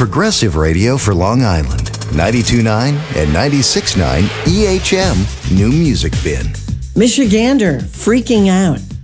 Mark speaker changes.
Speaker 1: progressive radio for Long Island. 92.9 and 96.9 EHM New Music Bin.
Speaker 2: Michigander, freaking out.